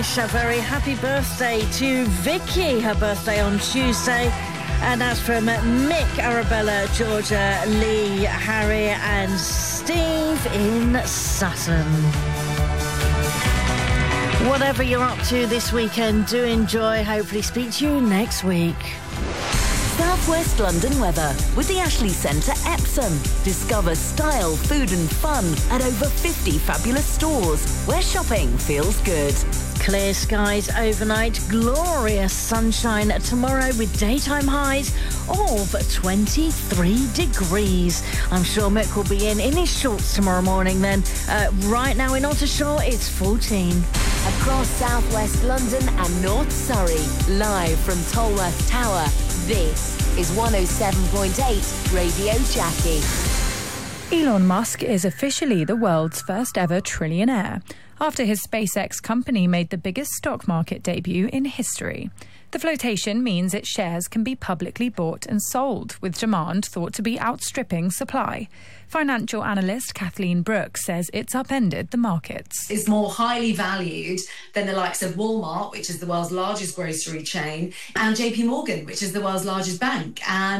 wish a very happy birthday to Vicky. Her birthday on Tuesday. And that's from Mick, Arabella, Georgia, Lee, Harry and Steve in Sutton. Whatever you're up to this weekend, do enjoy. Hopefully speak to you next week. South West London weather with the Ashley Centre Epsom. Discover style, food and fun at over 50 fabulous stores where shopping feels good. Clear skies overnight, glorious sunshine tomorrow with daytime highs of 23 degrees. I'm sure Mick will be in his shorts tomorrow morning then. Right now in Ottershaw, it's 14. Across South West London and North Surrey, live from Tolworth Tower, this is 107.8 Radio Jackie. Elon Musk is officially the world's first ever trillionaire, after his SpaceX company made the biggest stock market debut in history. The flotation means its shares can be publicly bought and sold, with demand thought to be outstripping supply. Financial analyst Kathleen Brooks says it's upended the markets. It's more highly valued than the likes of Walmart, which is the world's largest grocery chain, and JP Morgan, which is the world's largest bank. And